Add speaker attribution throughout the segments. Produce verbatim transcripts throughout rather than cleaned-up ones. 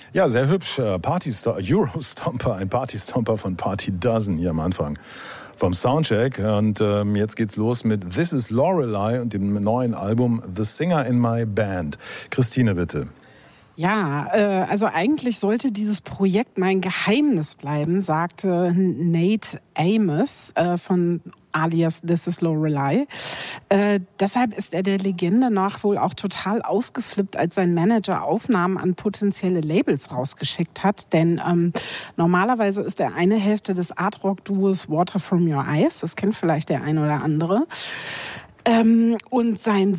Speaker 1: Ja, sehr hübsch. Partystar- Eurostomper, ein Partystomper von Party Dozen hier am Anfang vom Soundcheck. Und ähm, jetzt geht's los mit This is Lorelei und dem neuen Album The Singer in My Band. Christine, bitte.
Speaker 2: Ja, äh, also eigentlich sollte dieses Projekt mein Geheimnis bleiben, sagte Nate Amos äh, von alias This is Lorelei. Äh, deshalb ist er der Legende nach wohl auch total ausgeflippt, als sein Manager Aufnahmen an potenzielle Labels rausgeschickt hat. Denn ähm, normalerweise ist er eine Hälfte des Art-Rock-Duos Water From Your Eyes. Das kennt vielleicht der ein oder andere. Ähm, und sein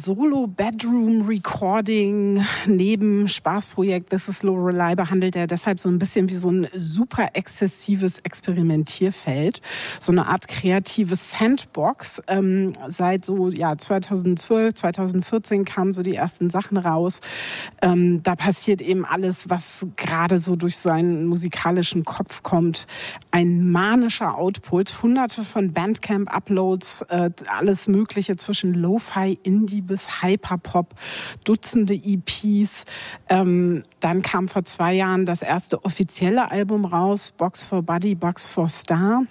Speaker 2: Solo-Bedroom-Recording neben Spaßprojekt This is Lorelei behandelt er deshalb so ein bisschen wie so ein super exzessives Experimentierfeld. So eine Art kreative Sandbox. Ähm, seit so ja zweitausendzwölf, zweitausendvierzehn kamen so die ersten Sachen raus. Ähm, da passiert eben alles, was gerade so durch seinen musikalischen Kopf kommt. Ein manischer Output, hunderte von Bandcamp-Uploads, äh, alles Mögliche zwischen Lo-Fi, Indie bis Hyperpop, Dutzende E Ps. Ähm, dann kam vor zwei Jahren das erste offizielle Album raus, Box for Body, Box for Star.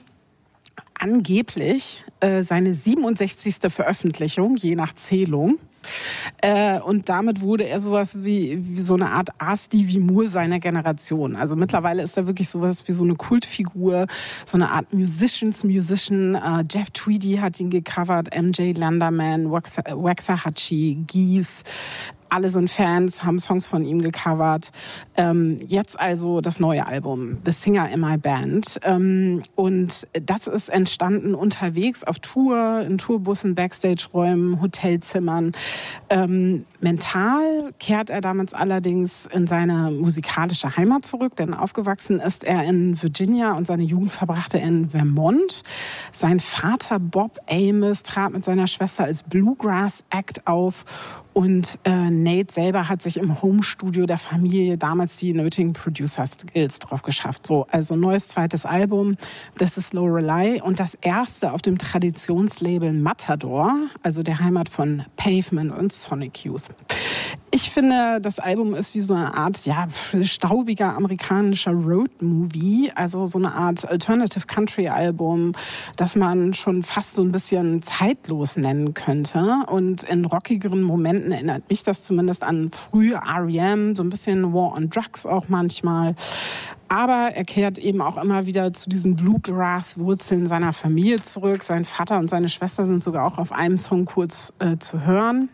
Speaker 2: Angeblich äh, seine siebenundsechzigste Veröffentlichung, je nach Zählung. Äh, und damit wurde er sowas wie, wie so eine Art R. Moore seiner Generation. Also mittlerweile ist er wirklich sowas wie so eine Kultfigur, so eine Art Musicians Musician. Äh, Jeff Tweedy hat ihn gecovert, M J Landerman, Waxahachie, Geese. Alle sind Fans, haben Songs von ihm gecovert. Ähm, jetzt also das neue Album, The Singer in My Band. Ähm, und das ist entstanden unterwegs auf Tour, in Tourbussen, Backstage-Räumen, Hotelzimmern. Ähm, mental kehrt er damals allerdings in seine musikalische Heimat zurück, denn aufgewachsen ist er in Virginia und seine Jugend verbrachte er in Vermont. Sein Vater Bob Amos trat mit seiner Schwester als Bluegrass-Act auf. Und äh, Nate selber hat sich im Home-Studio der Familie damals die nötigen Producer-Skills drauf geschafft. So, also neues zweites Album, This is Lorelei. Und das erste auf dem Traditionslabel Matador, also der Heimat von Pavement und Sonic Youth. Ich finde, das Album ist wie so eine Art, ja, staubiger amerikanischer Road-Movie, also so eine Art Alternative Country-Album, das man schon fast so ein bisschen zeitlos nennen könnte. Und in rockigeren Momenten erinnert mich das zumindest an frühe R E M, so ein bisschen War on Drugs auch manchmal. Aber er kehrt eben auch immer wieder zu diesen Bluegrass-Wurzeln seiner Familie zurück. Sein Vater und seine Schwester sind sogar auch auf einem Song kurz äh, zu hören.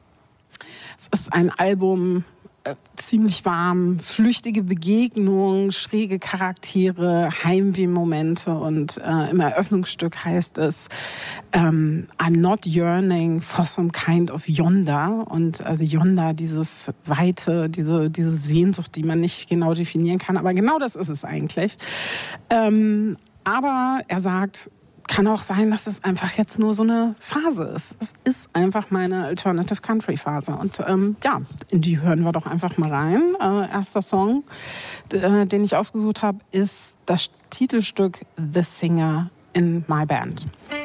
Speaker 2: Es ist ein Album, äh, ziemlich warm, flüchtige Begegnungen, schräge Charaktere, Heimwehmomente und äh, im Eröffnungsstück heißt es ähm, I'm not yearning for some kind of yonder. Und also yonder, dieses Weite, diese, diese Sehnsucht, die man nicht genau definieren kann. Aber genau das ist es eigentlich. Ähm, aber er sagt, kann auch sein, dass es einfach jetzt nur so eine Phase ist. Es ist einfach meine Alternative Country Phase. Und ähm, ja, in die hören wir doch einfach mal rein. Äh, erster Song, d- äh, den ich ausgesucht habe, ist das Titelstück The Singer in My Band.